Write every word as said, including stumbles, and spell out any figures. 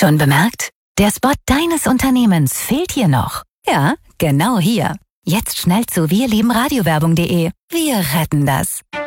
Schon bemerkt? Der Spot deines Unternehmens fehlt hier noch. Ja, genau hier. Jetzt schnell zu wir lieben radiowerbung punkt de. Wir retten das.